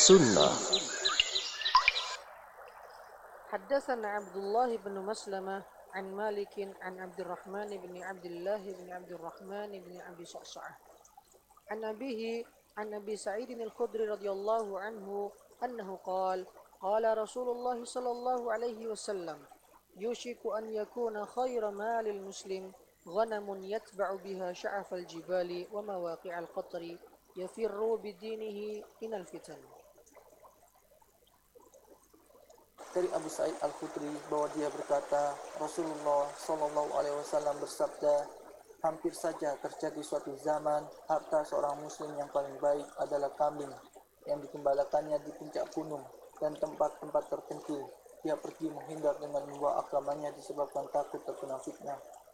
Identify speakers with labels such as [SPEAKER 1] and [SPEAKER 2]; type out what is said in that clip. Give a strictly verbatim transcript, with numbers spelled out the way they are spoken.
[SPEAKER 1] Sunnah.
[SPEAKER 2] حدثنا عبد الله بن مسلمة عن مالك عن عبد الرحمن بن عبد الله بن عبد الرحمن بن أبي صعصعة عن أبيه عن أبي سعيد الخدري رضي الله عنه أنه قال قال رسول الله صلى الله عليه وسلم يوشك أن يكون خير مال المسلم غنم يتبع بها شعف الجبال ومواقع القطر يفر بدينه من الفتن.
[SPEAKER 3] Dari Abu Sa'id Al-Khudri bahwa dia berkata, Rasulullah Shallallahu Alaihi Wasallam bersabda, hampir saja terjadi suatu zaman harta seorang muslim yang paling baik adalah kambing yang digembalakannya di puncak gunung dan tempat-tempat terpencil. Dia pergi menghindar dengan membawa agamanya disebabkan takut terkena fitnah.